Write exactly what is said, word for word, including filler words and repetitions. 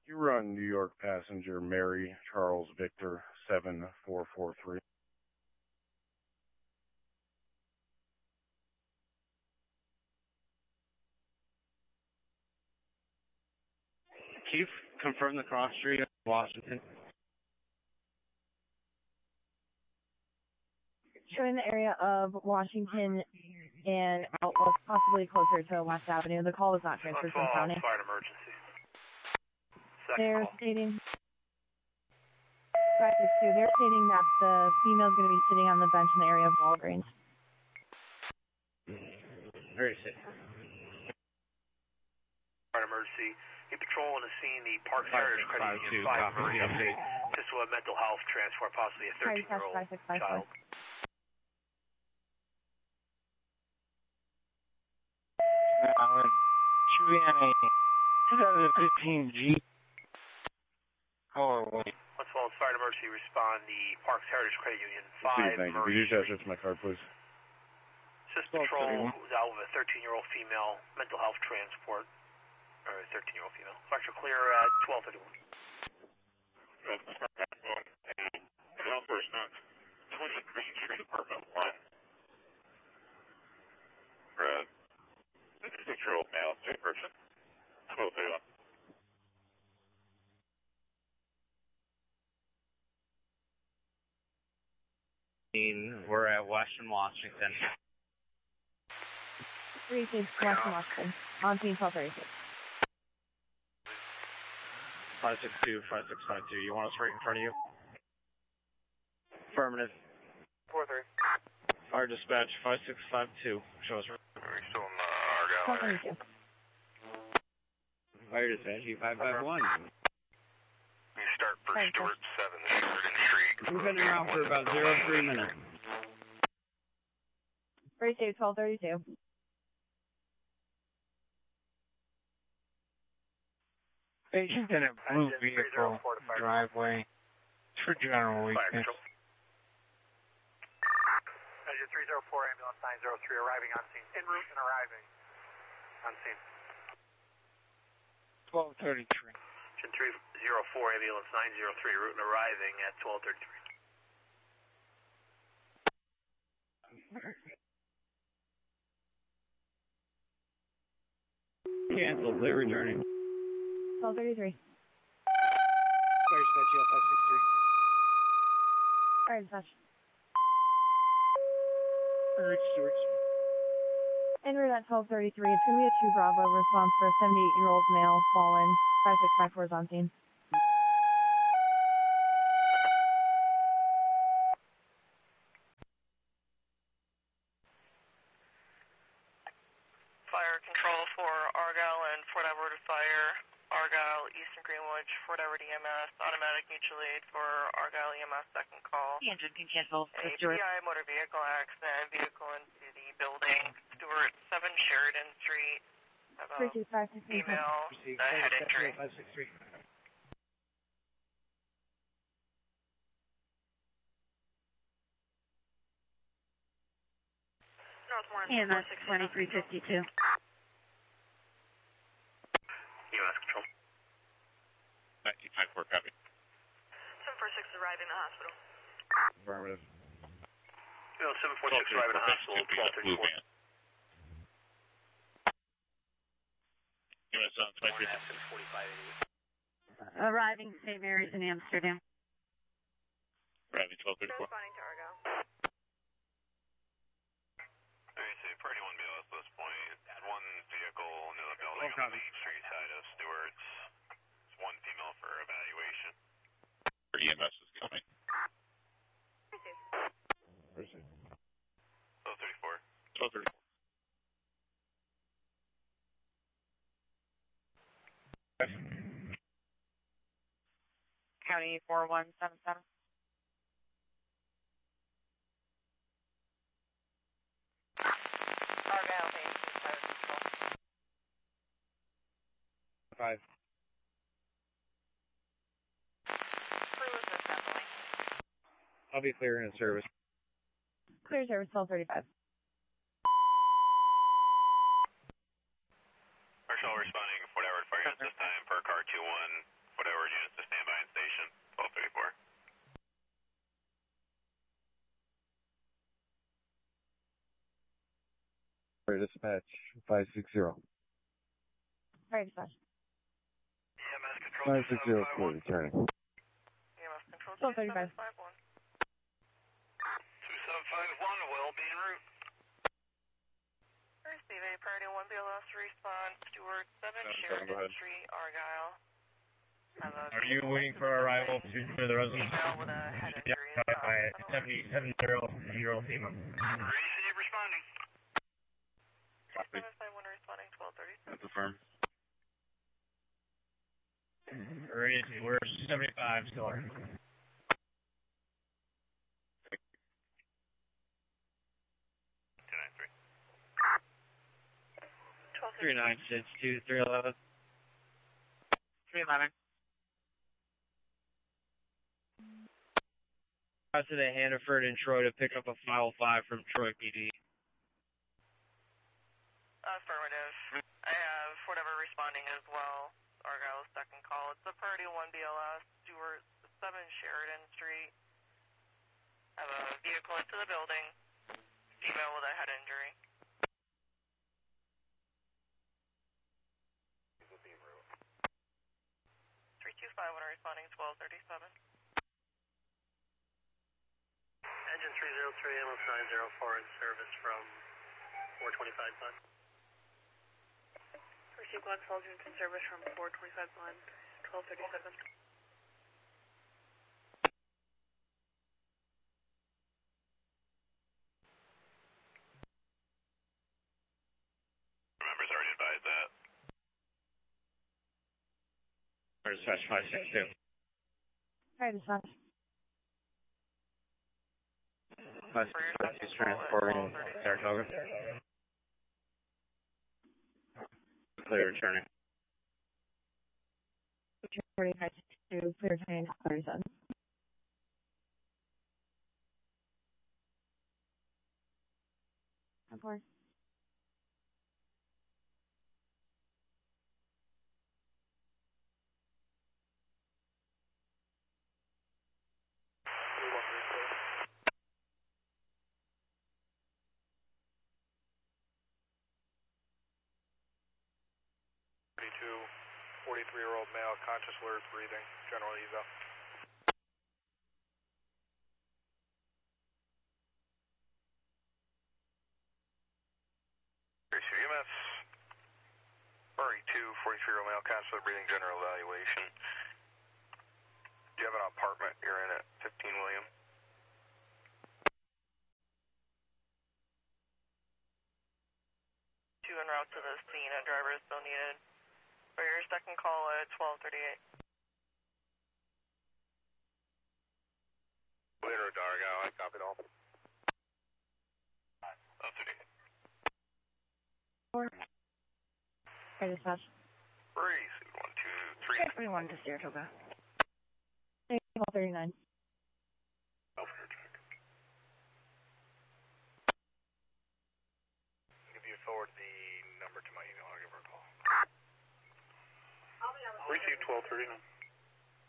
You run New York passenger Mary Charles Victor seven four four three. Can you confirm the cross street of Washington? Showing the area of Washington and Outlook, possibly closer to West Avenue. The call was not transferred from county. Fire emergency. They're stating, five six two, they're stating that the female's going to be sitting on the bench in the area of Walgreens. Very sick. Fire emergency. A patrol on the scene, the Park Heritage Credit Union five emergency. This was a mental health transport, possibly a thirteen-year-old child. Allen, should be on a twenty fifteen Jeep. How are we? Let's follow fire emergency respond. The Parks Heritage Credit Union five. Thank you. Could you just search my car, please? Assist patrol was out with a thirteen-year-old female, mental health transport, or a thirteen-year-old female. Factor clear at twelve thirty-one. twenty-three Street, apartment one. Red. sixty-six-year-old male, same person. twelve thirty-one. We're at Western Washington. three six Western Washington. On scene twelve thirty-six. five six two, five six five two. You want us right in front of you? Affirmative. four three. Fire dispatch five six five two. Show us. Are we still in the Argyle area? Fire dispatch E five five one. We start for Stewart seven, Sheridan Street. We've been around for about zero three minutes. thirty-two, twelve thirty-two. Patient in a blue vehicle driveway. It's for general weakness. Engine three zero four, ambulance nine zero three, arriving on scene. En route and arriving on scene. twelve thirty-three. Engine three zero four, ambulance nine zero three, route and arriving at twelve thirty-three. Cancel, they're returning. twelve thirty-three. Fire dispatch L five six three. Fire dispatch. Alright, Stewart. En route at twelve thirty-three. It's going to be a two Bravo response for a seventy-eight-year-old male fallen. five six five four is on scene. Fire control for Argyle and Fort Edward Fire. Argyle, Eastern Greenwich, Fort Edward E M S, automatic mutual aid for Argyle E M S second call. The engine can cancel. A P I motor vehicle accident, vehicle into the building, Stewart seven Sheridan Street. Have a female, uh, head injury. five six three. Northmore And that's twenty-three fifty-two. U S control. nineteen five four, copy. seven four six is arriving in the hospital. Affirmative. No, seven four six arriving in the hospital, twelve thirty-four. U S on twenty-three. Arriving Saint Mary's in Amsterdam. Arriving twelve thirty-four. Responding to Argyle. Alright, so party one B L S List Point. One vehicle near the building on the main street side of Stewart's. One female for evaluation. E M S is coming. twelve thirty-four. twelve thirty-four. County four one seven seven. Argyle, base, fire control. Five. Crew is assembling. I'll be clear in service. Clear service twelve thirty-five. Marshall responding, Fort Edward Fire at this time per car two one, Fort five six zero. Alright, dispatch. five six zero, clear, returning. E M S control twelve two thirty-five. seven five one. two seven five one will be en route. Receive a priority one B L S response, Stewart seven, Seven, Sheridan go ahead. Street, Argyle. Are you waiting for arrival to to the residence? Female with a head Yeah, injury. by seventy-seven year old female. Receive responding. Copy. seven five one responding twelve thirty-seven. That's affirmed. Ready to, we're seventy-five still. Three nine six two three eleven. three eleven. Out to the Hannaford and Troy to pick up a file five from Troy P D. Affirmative. I have whatever responding as well. Argyle's second call. It's a priority one B L S, Stewart seven Sheridan Street. I have a vehicle into the building. Female with a head injury. three two five one responding twelve thirty-seven. Engine three zero three, ambulance nine zero four in service from four twenty-five Bun. Receive Glen Soldier in service from four twenty-five Glen, twelve thirty-seven. Members already advised that. Or dispatch five six two. Alright, dispatch. Five six two transporting Saratoga. Clear returning. forty-five to clear train thirty-seven. Of course. thirty-two, forty-three-year-old male, conscious, alert, breathing, general eval. Receive E M S. thirty-two, forty-three-year-old male, conscious, alert, breathing, general evaluation. Do you have an apartment you're in at fifteen William? Two en route to the scene. A driver is still needed. For your second call at twelve thirty-eight. Clear to Argyle, I copied all. Up to date. Alright, dispatch. Receive one, two, three. twenty-one to Saratoga. twelve thirty-nine. Welfare check. If you forward the number to my email, I'll give her a call. Receive twelve thirty-nine.